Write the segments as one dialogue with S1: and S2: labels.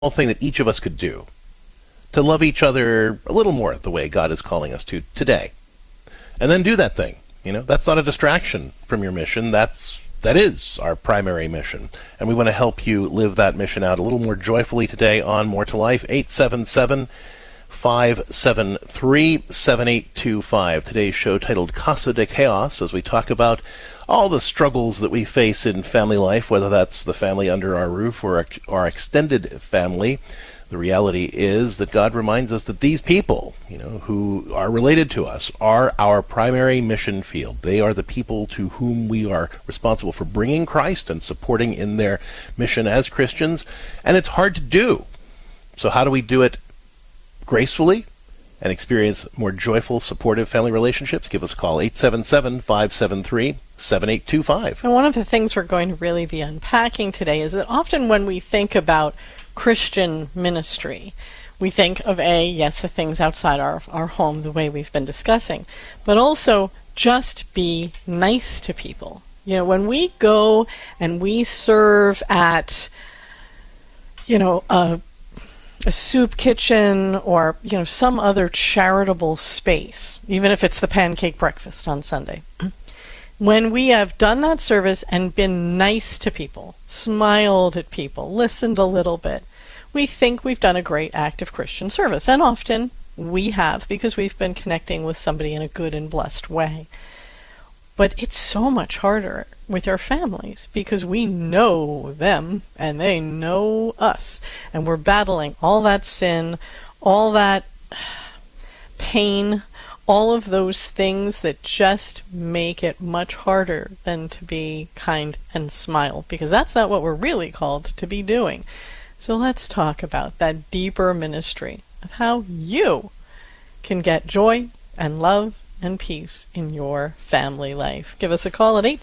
S1: thing that each of us could do to love each other a little more the way God is calling us to today. And then do that thing. That's not a distraction from your mission. That is our primary mission. And we want to help you live that mission out a little more joyfully today on More to Life. 877-573-7825. Today's show titled Casa de Chaos, as we talk about all the struggles that we face in family life, whether that's the family under our roof or our extended family. The reality is that God reminds us that these people, who are related to us, are our primary mission field. They are the people to whom we are responsible for bringing Christ and supporting in their mission as Christians. And it's hard to do. So how do we do it gracefully and experience more joyful, supportive family relationships? Give us a call, 877-573-7825.
S2: And one of the things we're going to really be unpacking today is that often when we think about Christian ministry, we think of the things outside our home, the way we've been discussing, but also just be nice to people. When we go and we serve at, a soup kitchen or, some other charitable space, even if it's the pancake breakfast on Sunday, when we have done that service and been nice to people, smiled at people, listened a little bit, we think we've done a great act of Christian service. And often we have, because we've been connecting with somebody in a good and blessed way. But it's so much harder with our families because we know them and they know us. And we're battling all that sin, all that pain, all of those things that just make it much harder than to be kind and smile, because that's not what we're really called to be doing. So let's talk about that deeper ministry of how you can get joy and love and peace in your family life. Give us a call at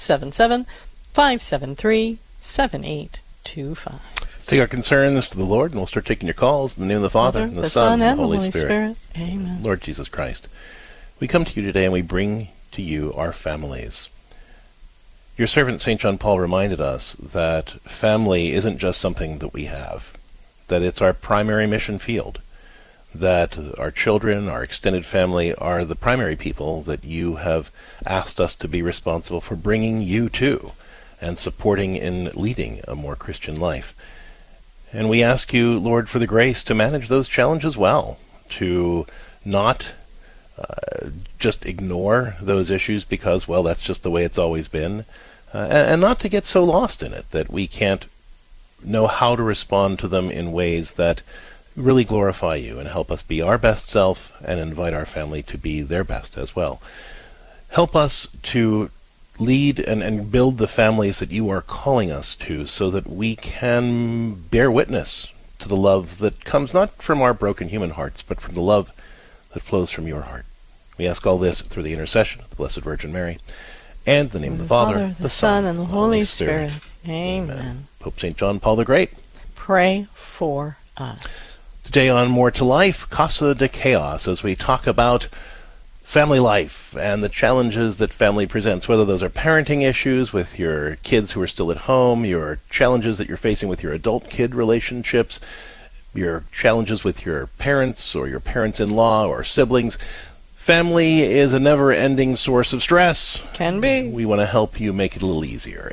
S2: 877-573-7825.
S1: Take our concerns to the Lord, and we'll start taking your calls in the name of the Father, and the Son, and the Holy Spirit.
S2: Amen.
S1: Lord Jesus Christ, we come to you today and we bring to you our families. Your servant St. John Paul reminded us that family isn't just something that we have, that it's our primary mission field, that our children, our extended family are the primary people that you have asked us to be responsible for bringing you to and supporting in leading a more Christian life. And we ask you, Lord, for the grace to manage those challenges well, to not just ignore those issues because, that's just the way it's always been, and not to get so lost in it that we can't know how to respond to them in ways that really glorify you and help us be our best self and invite our family to be their best as well. Help us to lead and build the families that you are calling us to so that we can bear witness to the love that comes not from our broken human hearts, but from the love that flows from your heart. We ask all this through the intercession of the Blessed Virgin Mary, and in the name of the Father,
S2: the Son, and the Holy Spirit. Amen.
S1: Pope St. John Paul the Great,
S2: pray for us.
S1: Today on More to Life, Casa de Chaos, as we talk about family life and the challenges that family presents, whether those are parenting issues with your kids who are still at home, your challenges that you're facing with your adult-kid relationships, your challenges with your parents or your parents-in-law or siblings. Family is a never-ending source of stress.
S2: Can be.
S1: We want to help you make it a little easier.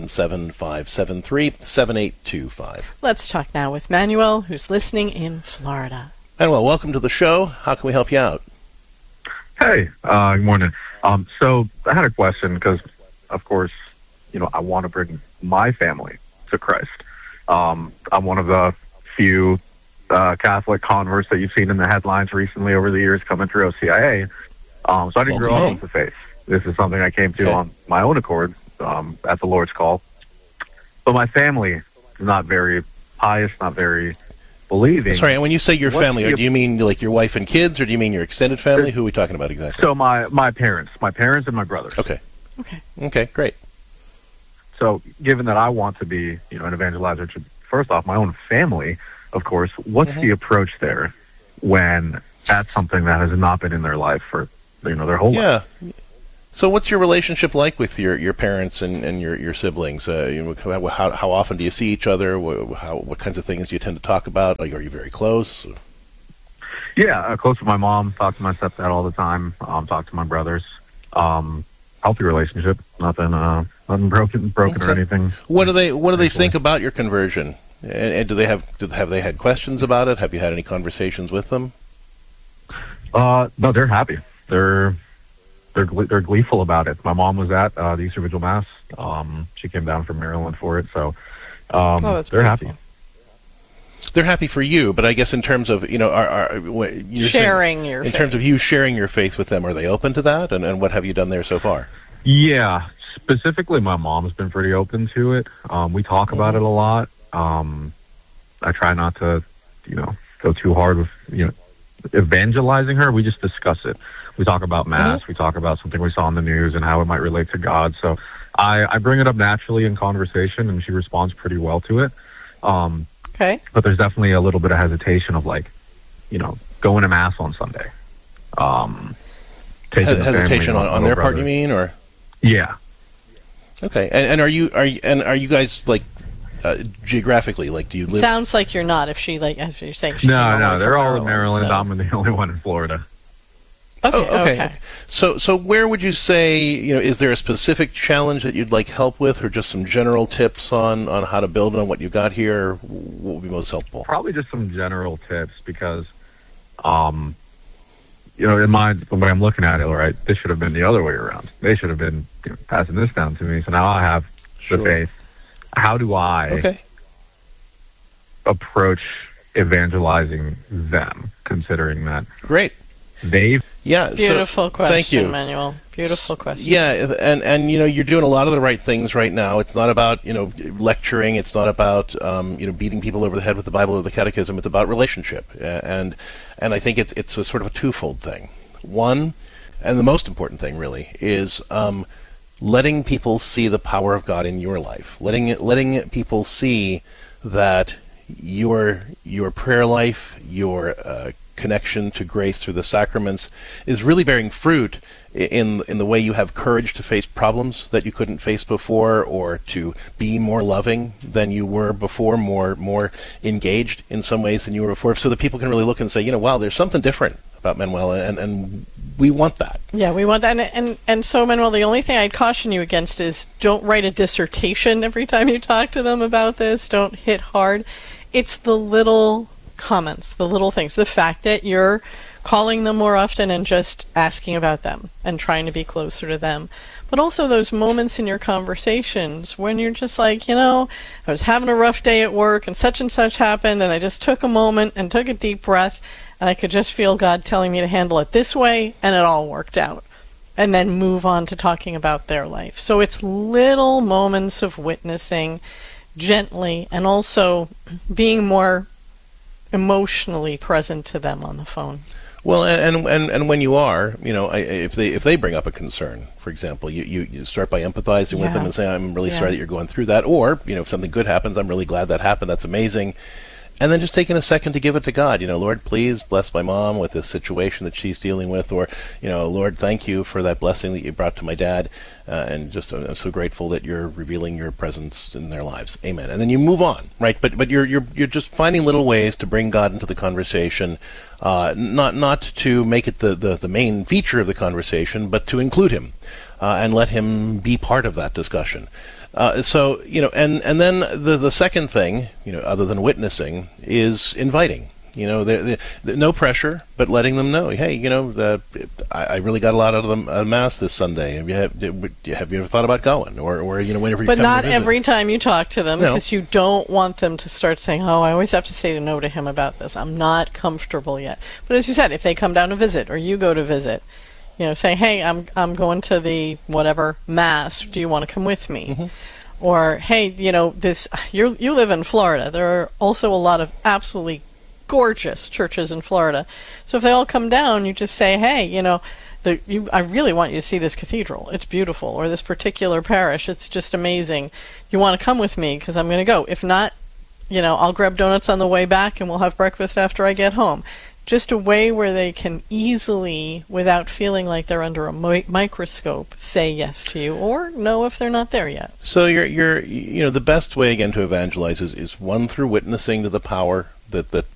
S1: 877-573-7825.
S2: Let's talk now with Manuel, who's listening in Florida.
S1: Manuel, welcome to the show. How can we help you out?
S3: Hey, good morning. So I had a question because, of course, I want to bring my family to Christ. I'm one of the few Catholic converts that you've seen in the headlines recently over the years coming through OCIA. So I didn't grow up with the faith. This is something I came to on my own accord at the Lord's call. But my family is not very pious, not very believing.
S1: Sorry, and when you say your family, do you mean like your wife and kids, or do you mean your extended family? Who are we talking about exactly?
S3: So my parents and my brothers.
S1: Okay, great.
S3: So given that I want to be, an evangelizer to, first off, my own family, of course, what's the approach there when that's something that has not been in their life for, their whole life?
S1: So what's your relationship like with your parents and your siblings? How often do you see each other? What kinds of things do you tend to talk about? Like, are you very close?
S3: Yeah, close with my mom. Talk to my stepdad all the time. Talk to my brothers. Healthy relationship. Nothing broken
S1: Okay.
S3: or anything.
S1: What do they think about your conversion? And do they have they had questions about it? Have you had any conversations with them?
S3: No, they're happy. They're gleeful about it. My mom was at the Easter Vigil Mass. She came down from Maryland for it, so
S2: that's
S3: they're
S2: beautiful.
S3: happy.
S1: They're happy for you, but I guess in terms of you're
S2: Sharing
S1: saying,
S2: your
S1: in
S2: faith.
S1: terms of you sharing your faith with them, are they open to that? And what have you done there so far?
S3: Yeah, specifically, my mom's been pretty open to it. We talk about it a lot. I try not to, go too hard with, evangelizing her. We just discuss it. We talk about Mass. We talk about something we saw in the news and how it might relate to God. So I bring it up naturally in conversation, and she responds pretty well to it.
S2: Okay.
S3: But there's definitely a little bit of hesitation of going to Mass on Sunday. Taking the
S1: Hesitation
S3: family,
S1: on
S3: my
S1: their part,
S3: brother.
S1: you mean, or
S3: Yeah.
S1: okay? And are you guys like geographically, like, do you live?
S2: Sounds like you're not. If she, like, as you're saying, she came all the
S3: No,
S2: way
S3: they're
S2: from
S3: all in Maryland.
S2: so-
S3: I'm the only one in Florida.
S2: Okay.
S1: Oh, okay.
S2: Okay.
S1: So where would you say, is there a specific challenge that you'd like help with, or just some general tips on how to build on what you got here? What would be most helpful?
S3: Probably just some general tips because, in when I'm looking at it, right, this should have been the other way around. They should have been passing this down to me. So now I have
S1: Sure.
S3: the faith. How do I
S1: Okay.
S3: approach evangelizing them, considering that
S1: Great.
S3: they've
S1: Yeah.
S2: Beautiful question,
S1: Thank you.
S2: Manuel. Beautiful question.
S1: Yeah, and you're doing a lot of the right things right now. It's not about lecturing. It's not about beating people over the head with the Bible or the Catechism. It's about relationship, and I think it's a sort of a twofold thing. One, and the most important thing really is letting people see the power of God in your life. Letting people see that your prayer life, your connection to grace through the sacraments is really bearing fruit in the way you have courage to face problems that you couldn't face before, or to be more loving than you were before, more engaged in some ways than you were before, so that people can really look and say, wow, there's something different about Manuel, and we want that.
S2: Yeah, we want that. And so, Manuel, the only thing I'd caution you against is don't write a dissertation every time you talk to them about this. Don't hit hard. It's the little comments, the little things, the fact that you're calling them more often and just asking about them and trying to be closer to them. But also those moments in your conversations when you're just like, I was having a rough day at work and such happened, and I just took a moment and took a deep breath, and I could just feel God telling me to handle it this way, and it all worked out. And then move on to talking about their life. So it's little moments of witnessing gently, and also being more emotionally present to them on the phone.
S1: Well, and when you are, if they bring up a concern, for example, you start by empathizing with them and say, I'm really sorry that you're going through that, or if something good happens, I'm really glad that happened, that's amazing. And then just taking a second to give it to God. Lord, please bless my mom with this situation that she's dealing with, or, Lord, thank you for that blessing that you brought to my dad, and just I'm so grateful that you're revealing your presence in their lives. Amen. And then you move on, right? But you're just finding little ways to bring God into the conversation, not to make it the main feature of the conversation, but to include him, and let him be part of that discussion. And then the second thing, other than witnessing, is inviting. No pressure, but letting them know, hey, I really got a lot out of Mass this Sunday. Have you ever thought about going, or whenever you
S2: But
S1: come
S2: not
S1: to visit?
S2: every time you talk to them,
S1: No.
S2: because you don't want them to start saying, "Oh, I always have to say no to him about this. I'm not comfortable yet." But as you said, if they come down to visit, or you go to visit, saying, "Hey, I'm going to the whatever Mass. Do you want to come with me?"
S1: Mm-hmm.
S2: Or, "Hey, you live in Florida. There are also a lot of absolutely gorgeous churches in Florida. So if they all come down, you just say, hey, I really want you to see this cathedral. It's beautiful. Or this particular parish. It's just amazing. You want to come with me because I'm going to go. If not, I'll grab donuts on the way back and we'll have breakfast after I get home." just a way where they can easily, without feeling like they're under a microscope, say yes to you, or no if they're not there yet.
S1: So you're the best way again to evangelize is one through witnessing to the power that